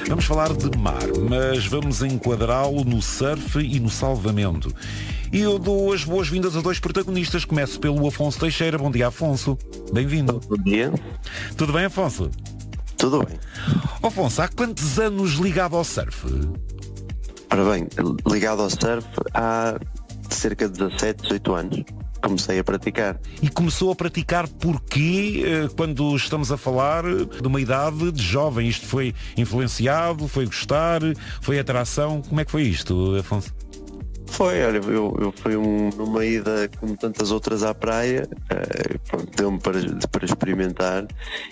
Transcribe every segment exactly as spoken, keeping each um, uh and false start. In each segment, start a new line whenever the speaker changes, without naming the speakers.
Vamos falar de mar, mas vamos enquadrá-lo no surf e no salvamento. E eu dou as boas-vindas a dois protagonistas. Começo pelo Afonso Teixeira. Bom dia, Afonso. Bem-vindo.
Bom dia.
Tudo bem, Afonso?
Tudo bem.
Afonso, há quantos anos ligado ao surf?
Ora bem, ligado ao surf há cerca de dezassete, dezoito anos. Comecei a praticar.
E começou a praticar porquê, quando estamos a falar de uma idade de jovem? Isto foi influenciado, foi gostar, foi atração? Como é que foi isto, Afonso?
Foi, olha, eu, eu fui um, numa ida como tantas outras à praia, uh, pronto, deu-me para, para experimentar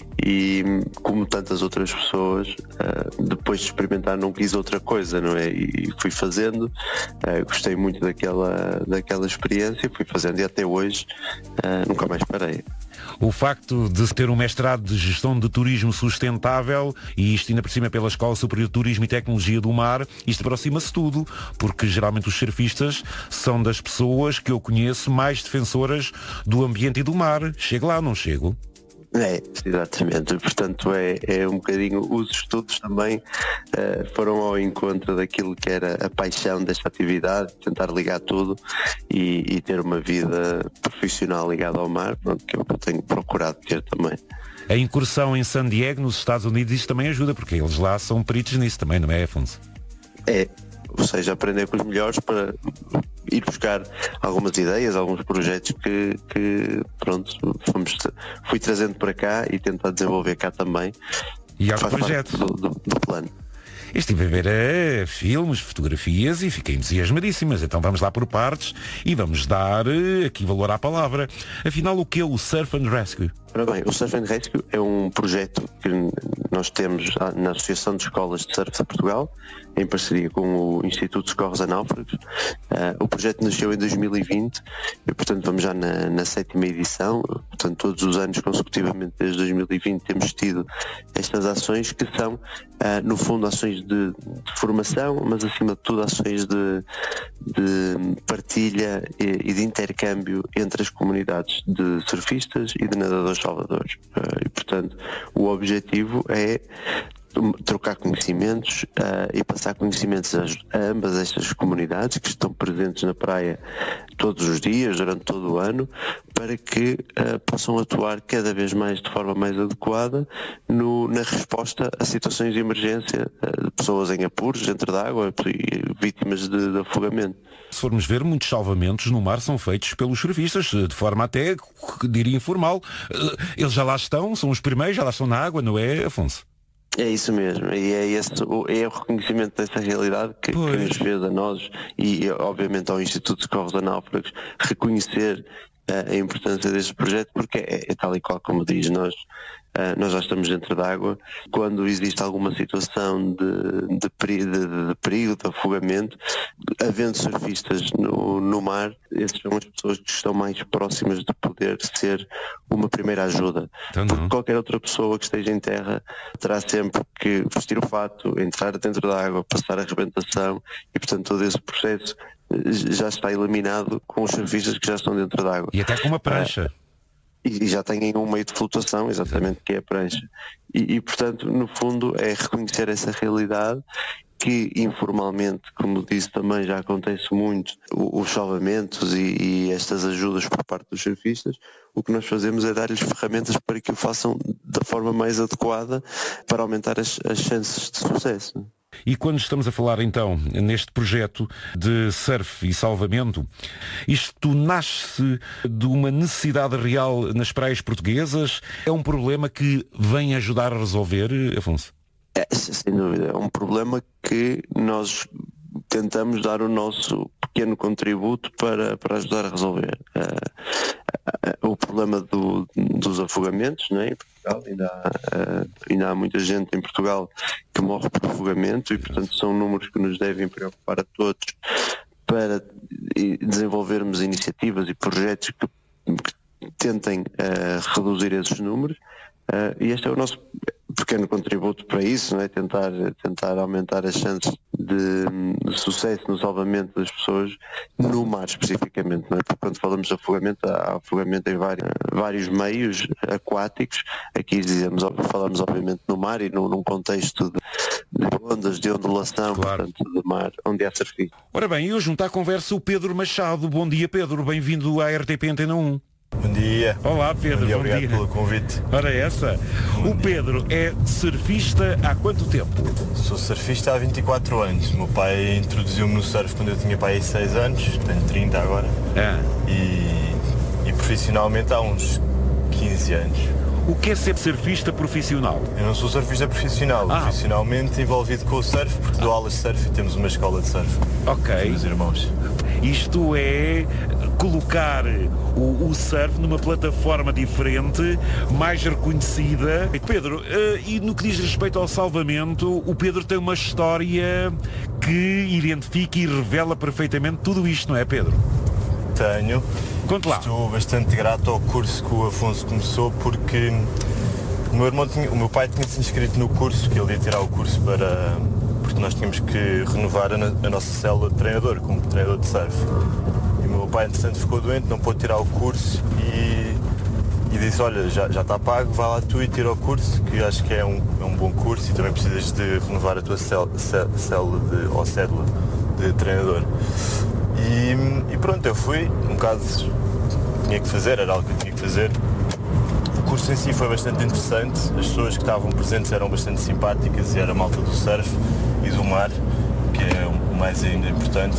e como tantas outras pessoas, uh, depois de experimentar não quis outra coisa, não é? E fui fazendo, uh, gostei muito daquela, daquela experiência, fui fazendo e até hoje uh, nunca mais parei.
O facto de ter um mestrado de Gestão de Turismo Sustentável, e isto ainda por cima pela Escola Superior de Turismo e Tecnologia do Mar, isto aproxima-se tudo, porque geralmente os surfistas são das pessoas que eu conheço mais defensoras do ambiente e do mar. Chego lá, não chego?
É, exatamente. Portanto, é, é um bocadinho, os estudos também uh, foram ao encontro daquilo que era a paixão desta atividade, tentar ligar tudo e, e ter uma vida profissional ligada ao mar, pronto, que é o que eu tenho procurado ter também.
A incursão em San Diego, nos Estados Unidos, isso também ajuda, porque eles lá são peritos nisso também, não é, Afonso?
É, ou seja, aprender com os melhores para ir buscar algumas ideias, alguns projetos que, que pronto, fomos, fui trazendo para cá e tentar desenvolver cá também.
E há projeto
do, do, do plano.
Estive a ver é, filmes, fotografias e fiquei entusiasmadíssimas. Então vamos lá por partes e vamos dar aqui valor à palavra. Afinal, o que é o Surf and Rescue?
Ora bem, o Surf and Rescue é um projeto que nós temos na Associação de Escolas de Surf de Portugal, em parceria com o Instituto de Socorros a Náufragos. Uh, o projeto nasceu em dois mil e vinte e, portanto, vamos já na, na sétima edição. Portanto, todos os anos consecutivamente, desde dois mil e vinte, temos tido estas ações que são, uh, no fundo, ações de, de formação, mas, acima de tudo, ações de, de partilha e, e de intercâmbio entre as comunidades de surfistas e de nadadores salvadores. Uh, e, portanto, o objetivo é trocar conhecimentos uh, e passar conhecimentos a, a ambas estas comunidades que estão presentes na praia todos os dias, durante todo o ano, para que uh, possam atuar cada vez mais de forma mais adequada no, na resposta a situações de emergência, uh, de pessoas em apuros, dentro d'água e vítimas de, de afogamento.
Se formos ver, muitos salvamentos no mar são feitos pelos surfistas, de forma até, diria, informal. Uh, eles já lá estão, são os primeiros, já lá estão na água, não é, Afonso?
É isso mesmo, e é, esse, é o reconhecimento dessa realidade que, que nos fez a nós e obviamente ao Instituto de Socorros a Náufragos reconhecer uh, a importância deste projeto, porque é, é tal e qual como diz, nós, uh, nós já estamos dentro d'água. Quando existe alguma situação de, de, peri- de, de perigo, de afogamento, havendo surfistas no, no mar, essas são as pessoas que estão mais próximas de poder ser uma primeira ajuda.
Então,
porque qualquer outra pessoa que esteja em terra terá sempre que vestir o fato, entrar dentro da água, passar a arrebentação e, portanto, todo esse processo já está eliminado com os surfistas que já estão dentro da água.
E até com uma prancha.
Ah, e já têm um meio de flutuação, exatamente, que é a prancha. E, e, portanto, no fundo, é reconhecer essa realidade que informalmente, como disse, também já acontece muito, os salvamentos e, e estas ajudas por parte dos surfistas. O que nós fazemos é dar-lhes ferramentas para que o façam da forma mais adequada para aumentar as, as chances de sucesso.
E quando estamos a falar então neste projeto de surf e salvamento, isto nasce de uma necessidade real nas praias portuguesas? É um problema que vem ajudar a resolver, Afonso?
É, sem dúvida, é um problema que nós tentamos dar o nosso pequeno contributo para, para ajudar a resolver. Uh, uh, uh, o problema do, dos afogamentos, não é? Em Portugal ainda há, uh, ainda há muita gente em Portugal que morre por afogamento e, portanto, são números que nos devem preocupar a todos para desenvolvermos iniciativas e projetos que, que tentem uh, reduzir esses números. Uh, e este é o nosso pequeno contributo para isso, não é? tentar, tentar aumentar as chances de, de sucesso no salvamento das pessoas no mar especificamente, não é? Porque quando falamos de afogamento, há afogamento em vários, vários meios aquáticos. Aqui dizemos, falamos obviamente no mar e no, num contexto de, de ondas, de ondulação,
claro.
portanto, de mar, onde há surfistas.
Ora bem, e hoje junto à conversa o Pedro Machado. Bom dia, Pedro, bem-vindo à R T P Antena um.
Bom dia.
Olá, Pedro.
Bom dia,
bom
obrigado
dia.
pelo convite.
Ora essa.
Bom
o
dia.
Pedro é surfista há quanto tempo?
Sou surfista há vinte e quatro anos. O meu pai introduziu-me no surf quando eu tinha pai seis anos, tenho trinta agora.
Ah.
E, e profissionalmente há uns quinze anos.
O que é ser surfista profissional?
Eu não sou surfista profissional,
Ah.
profissionalmente envolvido com o surf, porque dou aulas de surf e temos uma escola de surf.
Ok.
Os meus irmãos.
Isto é colocar o, o surf numa plataforma diferente, mais reconhecida. Pedro, uh, e no que diz respeito ao salvamento, o Pedro tem uma história que identifica e revela perfeitamente tudo isto, não é, Pedro?
Tenho.
Conte lá.
Estou bastante grato ao curso que o Afonso começou, porque o meu, irmão tinha, o meu pai tinha-se inscrito no curso, que ele ia tirar o curso para... porque nós tínhamos que renovar a, a nossa célula de treinador, como treinador de surf. E o meu pai, entretanto, ficou doente, não pôde tirar o curso e, e disse, olha, já, já está pago, vai lá tu e tira o curso, que eu acho que é um, é um bom curso e também precisas de renovar a tua célula de, ou cédula de treinador. E, e pronto, eu fui, um bocado tinha que fazer, era algo que eu tinha que fazer. O curso em si foi bastante interessante, as pessoas que estavam presentes eram bastante simpáticas e era a malta do surf e do mar, que é o mais ainda importante.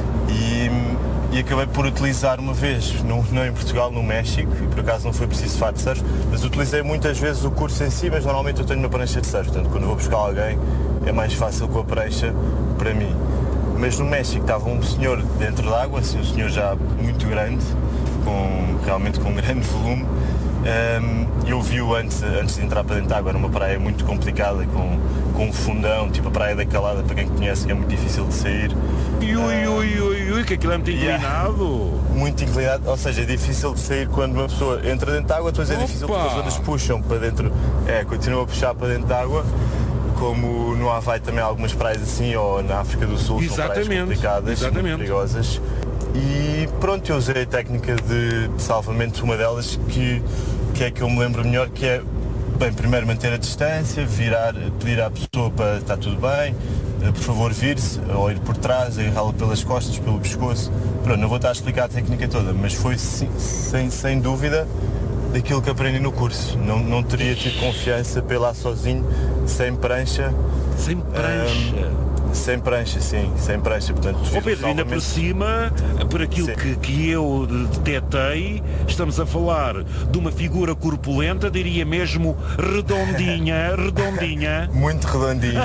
E, e acabei por utilizar uma vez, não, não em Portugal, no México, e por acaso não foi preciso fato de surf, mas utilizei muitas vezes o curso em si, mas normalmente eu tenho uma prancha de surf, portanto quando vou buscar alguém é mais fácil com a prancha para mim. Mas no México estava um senhor dentro d'água, assim, um senhor já muito grande, com, realmente com um grande volume. Um, eu vi-o antes, antes de entrar para dentro d'água, era uma praia muito complicada, com, com um fundão, tipo a praia da Calada, para quem conhece, que é muito difícil de sair.
Ui, ui, ui, ui, ui, que aquilo é muito inclinado.
Yeah. Muito inclinado, ou seja, é difícil de sair quando uma pessoa entra dentro d'água, depois é
Opa.
difícil porque as ondas puxam para dentro, é, continuam a puxar para dentro d'água. Como no Havaí também há algumas praias assim, ou na África do Sul,
Exatamente.
são praias complicadas,
Exatamente.
muito perigosas. E pronto, eu usei a técnica de, de salvamento, uma delas que, que é que eu me lembro melhor, que é, bem, primeiro manter a distância, virar, pedir à pessoa para estar tudo bem, por favor vir-se, ou ir por trás, agarrá-la pelas costas, pelo pescoço. Pronto, não vou estar a explicar a técnica toda, mas foi sem, sem dúvida daquilo que aprendi no curso. Não, não teria tido confiança para ir lá sozinho, sem prancha.
Sem prancha?
Um, sem prancha, sim, sem prancha. Portanto,
Ó Pedro, ainda por cima, por aquilo que, que eu detetei, estamos a falar de uma figura corpulenta, diria mesmo redondinha, redondinha.
Muito redondinha.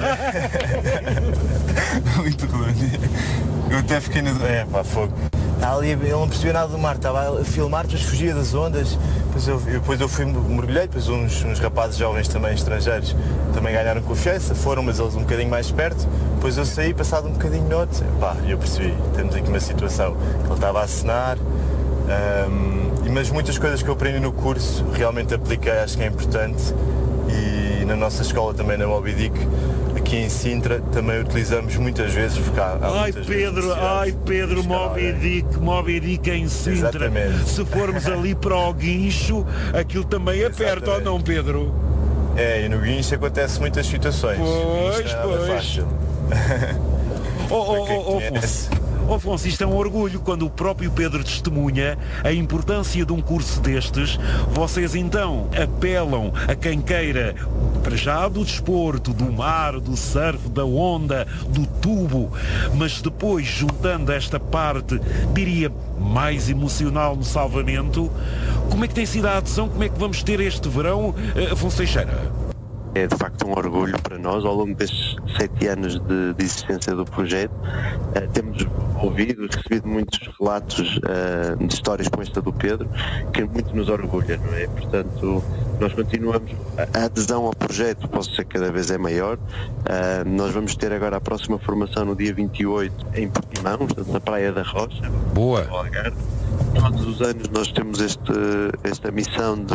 Muito redondinha. Eu até fiquei na... É, pá, fogo. Estava ali, ele não percebia nada do mar, estava a filmar, depois fugia das ondas, depois eu, depois eu fui mergulhei, depois uns, uns rapazes jovens também estrangeiros também ganharam confiança, foram, mas eles um bocadinho mais perto, depois eu saí, passado um bocadinho de noite, pá, eu percebi, temos aqui uma situação, ele estava a acenar, um, mas muitas coisas que eu aprendi no curso realmente apliquei, acho que é importante, e na nossa escola também, na Moby Dick, aqui em Sintra, também utilizamos muitas vezes, porque há, há
Ai Pedro, ai Pedro, Moby Dick, Moby Dick em Sintra.
Exatamente.
Se formos ali para o guincho, aquilo também é perto, ou não, Pedro?
É, e no guincho acontece muitas situações.
Pois,
Isto não é nada
pois.
fácil.
Oh, oh, oh, oh, Afonso. Oh, Afonso, isto é um orgulho quando o próprio Pedro testemunha a importância de um curso destes. Vocês então apelam a quem queira, para já do desporto, do mar, do surf, da onda, do tubo, mas depois juntando esta parte, diria, mais emocional no salvamento. Como é que tem sido a adesão? Como é que vamos ter este verão, Afonso Teixeira?
É de facto um orgulho para nós, ao longo destes sete anos de, de existência do projeto. Uh, temos ouvido, recebido muitos relatos uh, de histórias como esta do Pedro, que muito nos orgulha, não é? Portanto, nós continuamos, a adesão ao projeto, posso dizer, cada vez é maior. Uh, nós vamos ter agora a próxima formação no dia vinte e oito em Portimão, portanto, na Praia da Rocha.
Boa!
Todos os anos nós temos este, esta missão de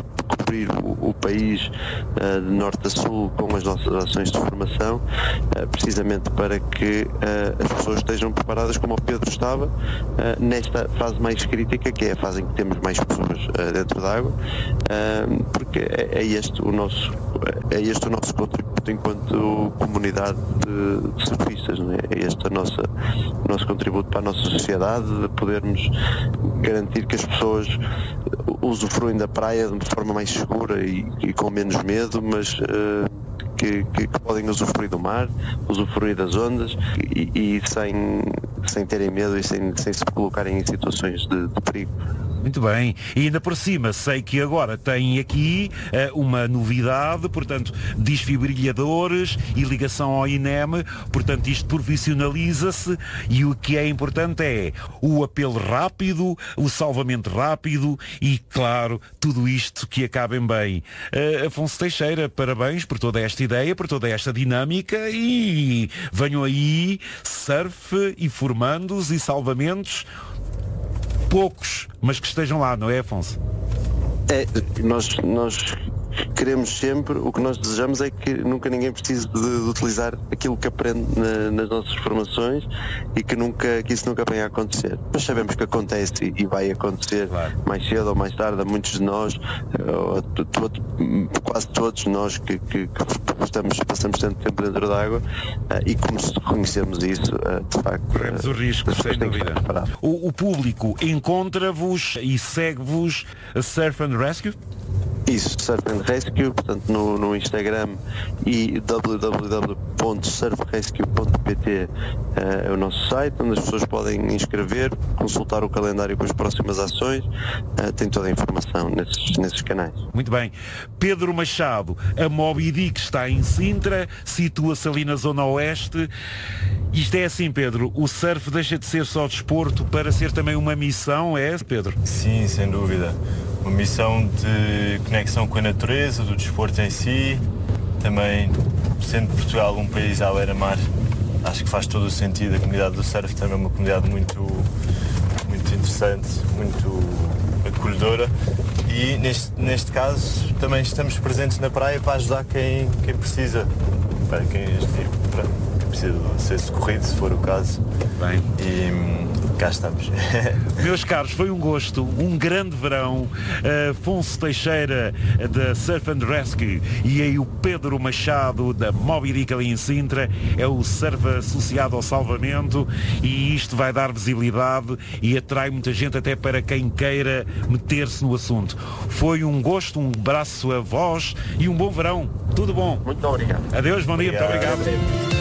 cobrir o, o país uh, de norte a sul com as nossas ações de formação, uh, precisamente para que uh, as pessoas estejam preparadas como o Pedro estava uh, nesta fase mais crítica, que é a fase em que temos mais pessoas uh, dentro da água, uh, porque é, é este o nosso é este o nosso contributo enquanto comunidade de, de surfistas, não é? É este a nossa, o nosso contributo para a nossa sociedade, de podermos garantir que as pessoas usufruem da praia de forma mais segura e, e com menos medo, mas uh, que, que, que podem usufruir do mar, usufruir das ondas e, e sem, sem terem medo e sem, sem se colocarem em situações de, de perigo.
Muito bem, e ainda por cima sei que agora tem aqui uh, uma novidade, portanto, desfibrilhadores e ligação ao I N E M, portanto isto profissionaliza-se e o que é importante é o apelo rápido, o salvamento rápido e, claro, tudo isto que acabem bem. Uh, Afonso Teixeira, parabéns por toda esta ideia, por toda esta dinâmica e venham aí surf e formandos e salvamentos. Poucos, mas que estejam lá, não é, Afonso?
É, nós, nós queremos sempre, o que nós desejamos é que nunca ninguém precise de, de utilizar aquilo que aprende na, nas nossas formações e que, nunca, que isso nunca venha a acontecer. Mas sabemos que acontece e vai acontecer, claro, mais cedo ou mais tarde a muitos de nós, ou, todo, quase todos nós que, que, que estamos, passamos tanto tempo dentro da água e como reconhecemos isso, de facto...
Corremos o risco, sem dúvida. O, o público encontra-vos e segue-vos a Surf and Rescue?
Isso, Surf and Rescue, portanto no, no Instagram e w w w ponto surf rescue ponto p t uh, é o nosso site, onde as pessoas podem inscrever, consultar o calendário com as próximas ações, uh, tem toda a informação nesses, nesses canais.
Muito bem. Pedro Machado, a Moby Dick está em Sintra, situa-se ali na zona oeste. Isto é assim, Pedro, o surf deixa de ser só desporto para ser também uma missão, é, Pedro?
Sim, sem dúvida. Uma missão de conexão com a natureza, do desporto em si, também sendo Portugal um país à beira-mar, acho que faz todo o sentido. A comunidade do surf também é uma comunidade muito, muito interessante, muito acolhedora e neste, neste caso também estamos presentes na praia para ajudar quem, quem precisa, para quem, para quem precisa ser socorrido, se for o caso.
Bem.
E, cá estamos.
Meus caros, foi um gosto, um grande verão. Afonso Teixeira da Surf and Rescue e aí o Pedro Machado da Moby Dick ali em Sintra, é o surf associado ao salvamento e isto vai dar visibilidade e atrai muita gente até para quem queira meter-se no assunto. Foi um gosto, um abraço a vós e um bom verão. Tudo bom.
Muito obrigado.
Adeus, bom dia, muito obrigado.